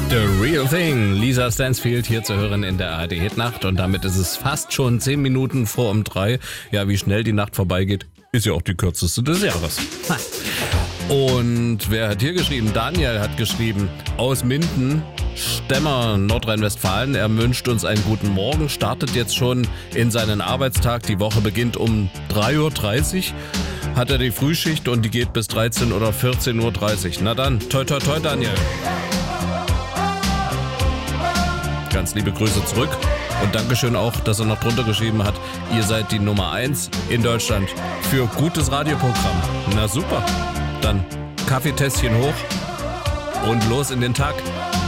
The Real Thing, Lisa Stansfield hier zu hören in der ARD Hitnacht und damit ist es fast schon 10 Minuten vor 3. Ja, wie schnell die Nacht vorbeigeht, ist ja auch die kürzeste des Jahres. Und wer hat hier geschrieben? Daniel hat geschrieben, aus Minden, Stemmer, Nordrhein-Westfalen. Er wünscht uns einen guten Morgen, startet jetzt schon in seinen Arbeitstag. Die Woche beginnt um 3.30 Uhr. Hat er die Frühschicht und die geht bis 13 oder 14.30 Uhr. Na dann, toi toi toi Daniel. Ganz liebe Grüße zurück und Dankeschön auch, dass er noch drunter geschrieben hat, ihr seid die Nummer 1 in Deutschland für gutes Radioprogramm. Na super, dann Kaffeetässchen hoch und los in den Tag.